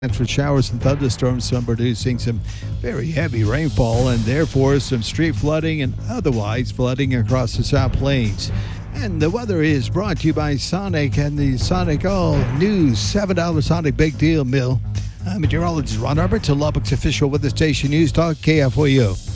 And for showers and thunderstorms, some producing some very heavy rainfall and therefore some street flooding and otherwise flooding across the South Plains. And the weather is brought to you by Sonic and the Sonic All New $7 Sonic Big Deal Meal. I'm meteorologist Ron Roberts, Lubbock's official weather station News Talk KFOU.